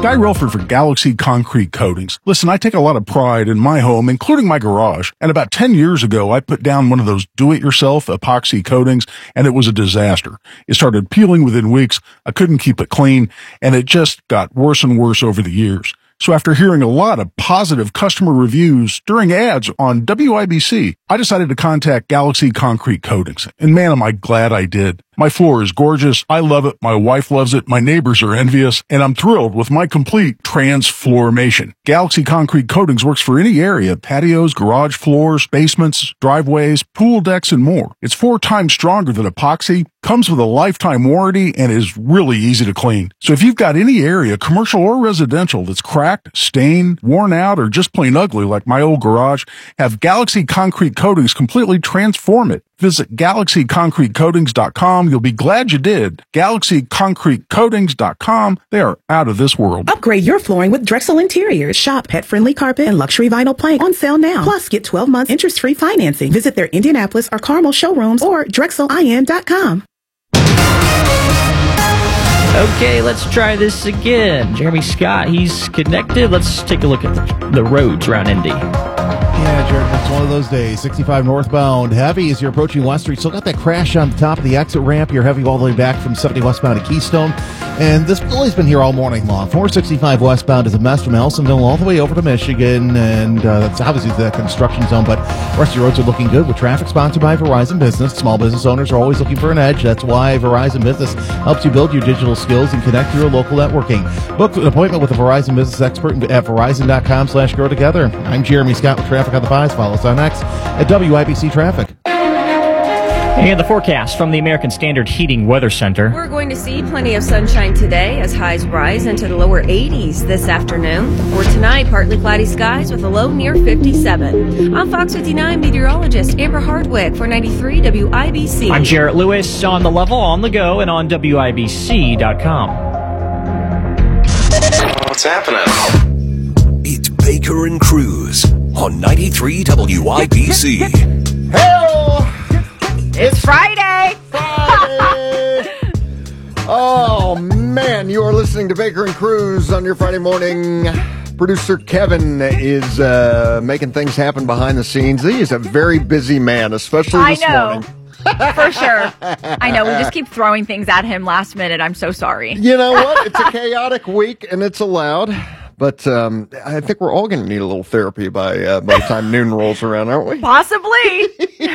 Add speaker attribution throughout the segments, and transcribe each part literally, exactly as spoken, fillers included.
Speaker 1: Guy Relford for Galaxy Concrete Coatings. Listen, I take a lot of pride in my home, including my garage. And about ten years ago, I put down one of those do-it-yourself epoxy coatings, and it was a disaster. It started peeling within weeks. I couldn't keep it clean, and it just got worse and worse over the years. So after hearing a lot of positive customer reviews during ads on W I B C, I decided to contact Galaxy Concrete Coatings. And man, am I glad I did. My floor is gorgeous. I love it. My wife loves it. My neighbors are envious. And I'm thrilled with my complete transformation. Galaxy Concrete Coatings works for any area: patios, garage floors, basements, driveways, pool decks, and more. It's four times stronger than epoxy, comes with a lifetime warranty, and is really easy to clean. So if you've got any area, commercial or residential, that's cracked, stained, worn out, or just plain ugly like my old garage, have Galaxy Concrete Coatings completely transform it. Visit galaxy concrete coatings dot com. You'll be glad you did. galaxy concrete coatings dot com. They are out of this world.
Speaker 2: Upgrade your flooring with Drexel Interiors. Shop pet-friendly carpet and luxury vinyl plank on sale now. Plus, get twelve months interest-free financing. Visit their Indianapolis or Carmel showrooms or drexel I N dot com.
Speaker 3: Okay, let's try this again. Jeremy Scott, he's connected. Let's take a look at the, the roads around Indy.
Speaker 4: Yeah, Jared, it's one of those days. sixty-five northbound, heavy as you're approaching West Street. Still got that crash on the top of the exit ramp. You're heavy all the way back from seventy westbound to Keystone. And this really has been here all morning long. four sixty-five westbound is a mess from Elsonville all the way over to Michigan. And uh, that's obviously the construction zone. But the rest of your roads are looking good with traffic sponsored by Verizon Business. Small business owners are always looking for an edge. That's why Verizon Business helps you build your digital skills and connect your local networking. Book an appointment with a Verizon Business expert at verizon dot com slash grow together. I'm Jeremy Scott with Traffic on the Fives. Follow us on X at W I B C Traffic.
Speaker 3: And the forecast from the American Standard Heating Weather Center.
Speaker 5: We're going to see plenty of sunshine today as highs rise into the lower eighties this afternoon. For tonight, partly cloudy skies with a low near fifty-seven. I'm Fox fifty-nine meteorologist Amber Hardwick for ninety-three W I B C.
Speaker 3: I'm Jarrett Lewis on the level, on the go, and on W I B C dot com.
Speaker 6: What's happening?
Speaker 7: It's Baker and Cruz on ninety-three W I B C.
Speaker 4: Hey-o!
Speaker 8: It's Friday!
Speaker 4: Friday! Oh, man, you are listening to Baker and Cruz on your Friday morning. Producer Kevin is uh, making things happen behind the scenes. He is a very busy man, especially this
Speaker 8: I know.
Speaker 4: morning.
Speaker 8: For sure. I know. We just keep throwing things at him last minute. I'm so sorry.
Speaker 4: You know what? It's a chaotic week, and it's allowed. But um, I think we're all going to need a little therapy by uh, by the time noon rolls around, aren't we?
Speaker 8: Possibly.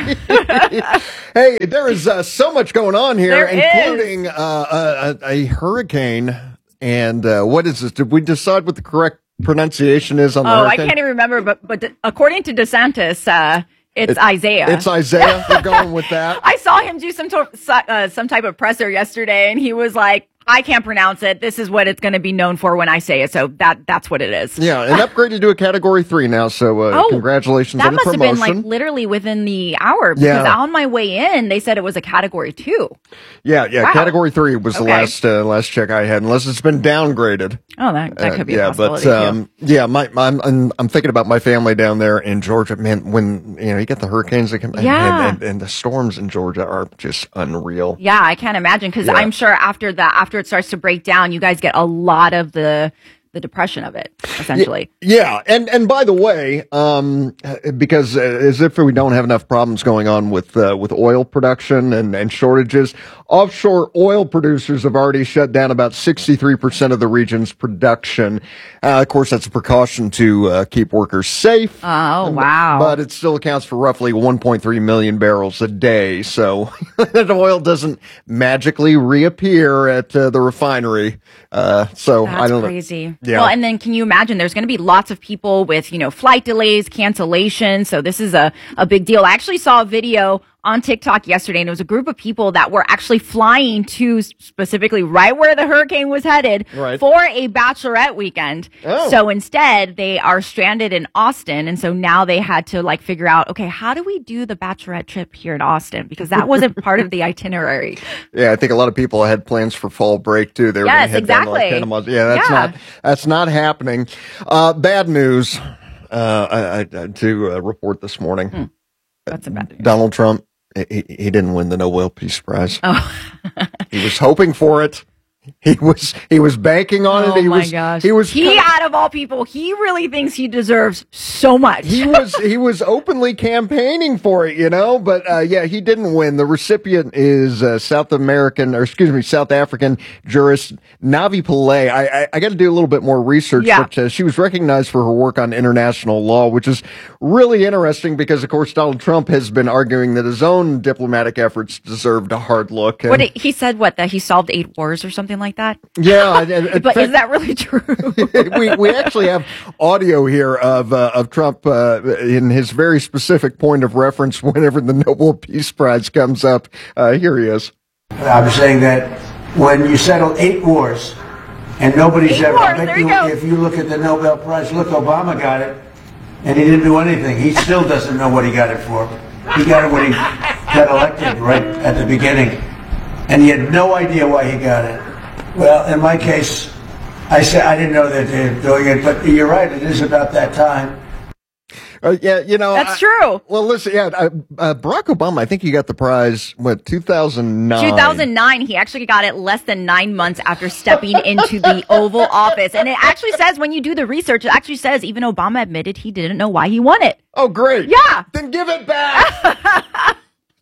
Speaker 4: Hey, there is uh, so much going on here,
Speaker 8: There
Speaker 4: including uh, a, a hurricane. And uh, what is this? Did we decide what the correct pronunciation is on the
Speaker 8: Oh, I
Speaker 4: hurricane?
Speaker 8: can't even remember. But, but according to DeSantis, uh, it's
Speaker 4: It-
Speaker 8: Isaiah.
Speaker 4: It's Isaiah. We're going with that.
Speaker 8: I saw him do some, to- uh, some type of presser yesterday, and he was like, I can't pronounce it. This is what it's going to be known for when I say it. So that that's what it is.
Speaker 4: Yeah, and upgraded to a category three now. So uh,
Speaker 8: Oh,
Speaker 4: congratulations
Speaker 8: That
Speaker 4: on the
Speaker 8: must have
Speaker 4: promotion.
Speaker 8: been like literally within the hour because
Speaker 4: Yeah.
Speaker 8: on my way in, they said it was a category two.
Speaker 4: yeah, yeah.
Speaker 8: Wow.
Speaker 4: Category three was the
Speaker 8: Okay.
Speaker 4: last uh, last check I had, unless it's been downgraded.
Speaker 8: Oh, that, that could be
Speaker 4: Uh,
Speaker 8: a
Speaker 4: yeah,
Speaker 8: possibility
Speaker 4: but um, yeah, my, my I'm, I'm I'm thinking about my family down there in Georgia. Man, when you know you get the hurricanes that come,
Speaker 8: Yeah.
Speaker 4: and, and, and the storms in Georgia are just unreal.
Speaker 8: too. Yeah, I can't imagine because
Speaker 4: Yeah.
Speaker 8: I'm sure after that, after it starts to break down, you guys get a lot of the the depression of it, essentially.
Speaker 4: Yeah, and and by the way, um, because uh, as if we don't have enough problems going on with uh, with oil production and, and shortages, offshore oil producers have already shut down about sixty-three percent of the region's production. Uh, of course, that's a precaution to uh, keep workers safe.
Speaker 8: Oh, wow.
Speaker 4: But it still accounts for roughly one point three million barrels a day. So that oil doesn't magically reappear at uh, the refinery. Uh, so
Speaker 8: That's
Speaker 4: I don't
Speaker 8: crazy.
Speaker 4: know. Yeah.
Speaker 8: Well, and then can you imagine there's going to be lots of people with, you know, flight delays, cancellations. So this is a, a big deal. I actually saw a video on TikTok yesterday, and it was a group of people that were actually flying to specifically right where the hurricane was headed
Speaker 4: Right.
Speaker 8: for a bachelorette weekend.
Speaker 4: Oh.
Speaker 8: So instead, they are stranded in Austin. And so now they had to like figure out, okay, how do we do the bachelorette trip here in Austin? Because that wasn't part of the itinerary.
Speaker 4: Yeah, I think a lot of people had plans for fall break too. They were
Speaker 8: Yes,
Speaker 4: going to head down to like
Speaker 8: exactly.
Speaker 4: Panama. Yeah, that's
Speaker 8: Yeah.
Speaker 4: not that's not happening. Uh, bad news uh, I, I, to uh, report this morning.
Speaker 8: Hmm. That's a bad news.
Speaker 4: Donald Trump, he, he didn't win the Nobel Peace Prize.
Speaker 8: Oh.
Speaker 4: He was hoping for it.
Speaker 6: He was he was banking on
Speaker 8: Oh
Speaker 6: it. He
Speaker 8: my
Speaker 6: was,
Speaker 8: gosh!
Speaker 6: He was
Speaker 8: he
Speaker 6: kinda,
Speaker 8: out of all people, he really thinks he deserves so much.
Speaker 6: he was he was openly campaigning for it, you know. But uh, yeah, he didn't win. The recipient is uh, South American, or excuse me, South African jurist Navi Pillay. I I, I got to do a little bit more research,
Speaker 8: Yeah.
Speaker 6: but uh, she was recognized for her work on international law, which is really interesting because, of course, Donald Trump has been arguing that his own diplomatic efforts deserved a hard look.
Speaker 8: What
Speaker 6: And-
Speaker 8: did, he said? What, that he solved eight wars or something like that?
Speaker 6: Yeah, and- and- in
Speaker 8: But
Speaker 6: fact-
Speaker 8: is that really true?
Speaker 6: we we actually have audio here of uh, of Trump uh, in his very specific point of reference whenever the Nobel Peace Prize comes up. Uh, here he is.
Speaker 9: I'm saying that when you settle eight wars and nobody's
Speaker 8: Eight
Speaker 9: ever,
Speaker 8: wars,
Speaker 9: I bet
Speaker 8: there
Speaker 9: you,
Speaker 8: you go.
Speaker 9: if you look at the Nobel Prize, look, Obama got it and he didn't do anything. He still doesn't know what he got it for. He got it when he got elected right at the beginning and he had no idea why he got it. Well, in my case, I said I didn't know that they're doing it, but you're right. It is about that time.
Speaker 6: Uh, yeah, you know
Speaker 8: That's
Speaker 6: I-
Speaker 8: true.
Speaker 6: Well, listen, yeah, uh, uh, Barack Obama. I think he got the prize what two thousand nine.
Speaker 8: two thousand nine, he actually got it less than nine months after stepping into the Oval Office. And it actually says, when you do the research, it actually says even Obama admitted he didn't know why he won it.
Speaker 6: Oh, great!
Speaker 8: Yeah.
Speaker 6: Then give it back.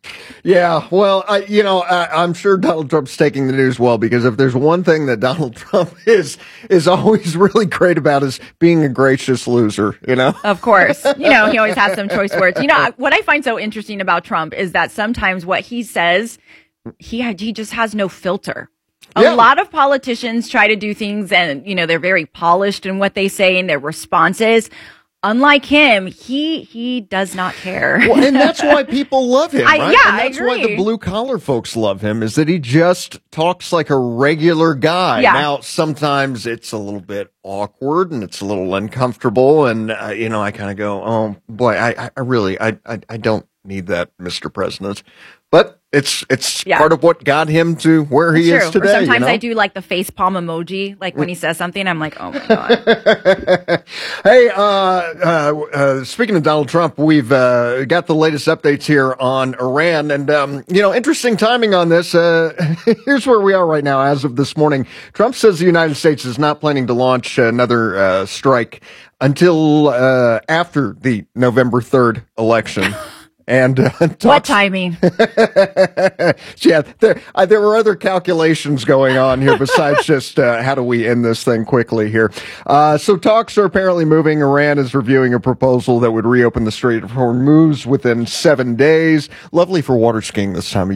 Speaker 6: Yeah, well, I, you know, I, I'm sure Donald Trump's taking the news well, because if there's one thing that Donald Trump is is always really great about is being a gracious loser, you know?
Speaker 8: Of course. You know, he always has some choice words. You know, what I find so interesting about Trump is that sometimes what he says, he he just has no filter. A
Speaker 6: Yeah.
Speaker 8: lot of politicians try to do things and, you know, they're very polished in what they say and their responses. Unlike him, he he does not care.
Speaker 6: Well, and that's why people love him,
Speaker 8: I-
Speaker 6: right?
Speaker 8: yeah,
Speaker 6: and
Speaker 8: I
Speaker 6: that's why the
Speaker 8: agree.
Speaker 6: blue collar folks love him, is that he just talks like a regular guy.
Speaker 8: Yeah.
Speaker 6: Now, sometimes it's a little bit awkward and it's a little uncomfortable, and uh, you know, I kind of go, "Oh boy, I, I really, I, I, I don't need that, Mister President." But it's it's
Speaker 8: Yeah.
Speaker 6: part of what got him to where he
Speaker 8: True.
Speaker 6: is today.
Speaker 8: Or sometimes
Speaker 6: you know?
Speaker 8: I do like the face palm emoji, like when he says something, I'm like, oh my god.
Speaker 6: Hey, uh, uh, uh, speaking of Donald Trump, we've uh, got the latest updates here on Iran. And, um, you know, interesting timing on this. Uh, here's where we are right now as of this morning. Trump says the United States is not planning to launch another uh, strike until uh, after the November third election. And uh,
Speaker 8: What
Speaker 6: talks-
Speaker 8: timing?
Speaker 6: yeah, there, uh, there were other calculations going on here besides just uh, how do we end this thing quickly here. Uh, so talks are apparently moving. Iran is reviewing a proposal that would reopen the Strait of Hormuz within seven days. Lovely for water skiing this time of year.